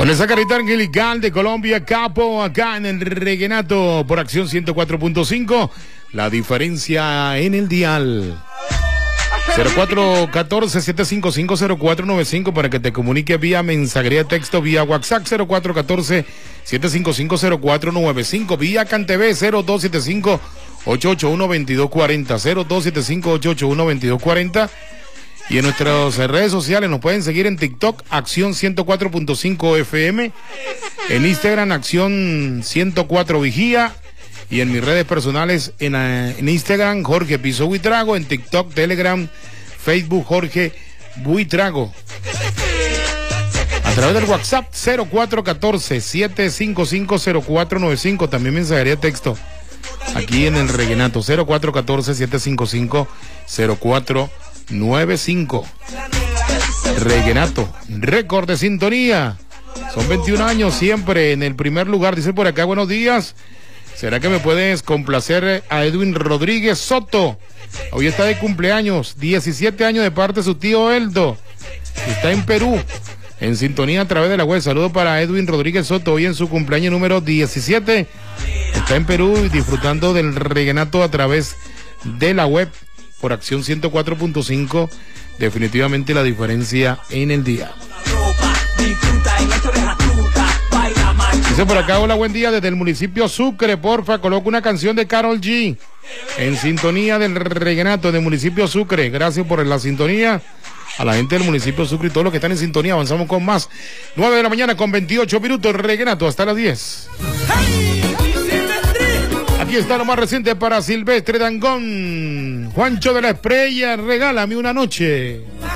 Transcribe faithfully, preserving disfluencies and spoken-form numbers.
Con esa carita angelical de Colombia, Capo, acá en el Reguenato por Acción ciento cuatro punto cinco. La diferencia en el dial. cero cuatro uno cuatro, siete cinco cinco, cero cuatro nueve cinco para que te comunique vía mensajería de texto, vía WhatsApp cero cuatro uno cuatro, siete cinco cinco, cero cuatro nueve cinco, vía CanTV cero dos siete cinco, ocho ocho uno, dos dos cuatro cero, cero dos siete cinco, ocho ocho uno, dos dos cuatro cero. Y en nuestras redes sociales nos pueden seguir en TikTok, Acción ciento cuatro punto cinco F M, en Instagram, Acción ciento cuatro Vigía, y en mis redes personales, en, en Instagram, Jorge Piso Buitrago, en TikTok, Telegram, Facebook, Jorge Buitrago. A través del WhatsApp, cero cuatro uno cuatro, siete cinco cinco, cero cuatro nueve cinco, también mensajería de texto, aquí en el Reguenato, cero cuatro uno cuatro, siete cinco cinco, cero cuatro nueve cinco. Reguenato, récord de sintonía. Son veintiún años siempre en el primer lugar. Dice por acá, buenos días. ¿Será que me puedes complacer a Edwin Rodríguez Soto? Hoy está de cumpleaños, diecisiete años de parte de su tío Eldo. Está en Perú, en sintonía a través de la web. Saludos para Edwin Rodríguez Soto, hoy en su cumpleaños número diecisiete. Está en Perú y disfrutando del Reguenato a través de la web por Acción ciento cuatro punto cinco, definitivamente la diferencia en el día. Dice por acá, hola, buen día desde el municipio Sucre, porfa, coloca una canción de Karol G, en sintonía del Reguenato del municipio Sucre. Gracias por la sintonía a la gente del municipio Sucre y todos los que están en sintonía. Avanzamos con más. nueve de la mañana con veintiocho minutos, Reguenato hasta las diez. Aquí está lo más reciente para Silvestre Dangond. Juancho de la Estrella, regálame una noche.